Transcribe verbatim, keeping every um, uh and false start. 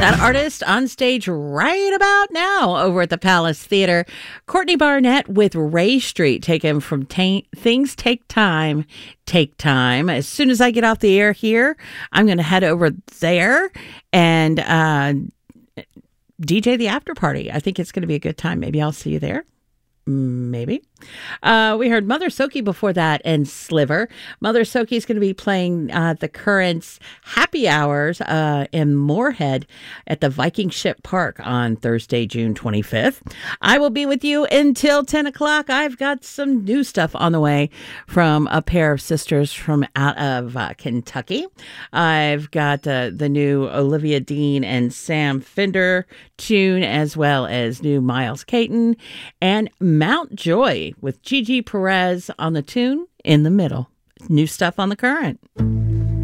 That artist on stage right about now over at the Palace Theater. Courtney Barnett with Ray Street, taken from ta- Things Take Time, Take Time. As soon as I get off the air here, I'm going to head over there and uh, D J the after party. I think it's going to be a good time. Maybe I'll see you there. Maybe. Uh, we heard Mother Soki before that and Sliver. Mother Soki is going to be playing uh, the Currents Happy Hours uh, in Moorhead at the Viking Ship Park on Thursday, June twenty-fifth. I will be with you until ten o'clock. I've got some new stuff on the way from a pair of sisters from out of uh, Kentucky. I've got uh, the new Olivia Dean and Sam Fender tune, as well as new Miles Caton and Mount Joy with Gigi Perez on the tune In the Middle. New stuff on the Current.